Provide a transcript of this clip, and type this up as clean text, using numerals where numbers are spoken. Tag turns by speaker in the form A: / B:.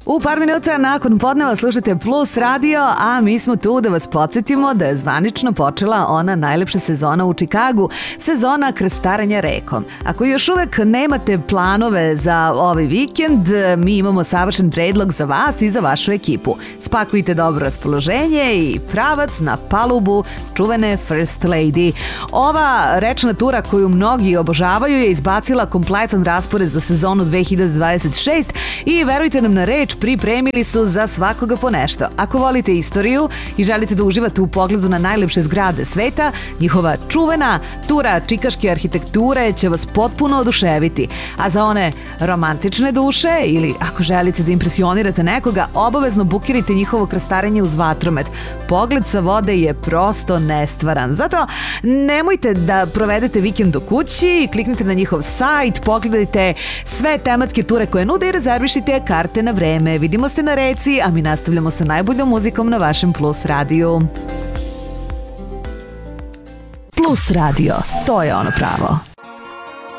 A: U par minuta nakon podneva slušate Plus radio, a mi smo tu da vas podsjetimo da je zvanično počela ona najlepša sezona u Čikagu, sezona krstarenja rekom. Ako još uvek nemate planove za ovaj vikend, mi imamo savršen predlog za vas i za vašu ekipu. Spakujte dobro raspoloženje i pravac na palubu čuvene First Lady. Ova rečna tura koju mnogi obožavaju je izbacila kompletan raspored za sezonu 2026 i verujte nam na reč, pripremili su za svakoga po nešto. Ako volite istoriju i želite da uživate u pogledu na najlepše zgrade sveta, njihova čuvena tura čikaške arhitekture će vas potpuno oduševiti. A za one romantične duše ili ako želite da impresionirate nekoga, obavezno bukirajte njihovo krstarenje uz vatromet. Pogled sa vode je prosto nestvaran. Zato nemojte da provedete vikend u kući, kliknite na njihov sajt, pogledajte sve tematske ture koje nude i rezervišite karte na vreme. Vidimo se na reci, a mi nastavljamo sa najboljom muzikom na vašem Plus radiju. Plus radio, to je ono pravo.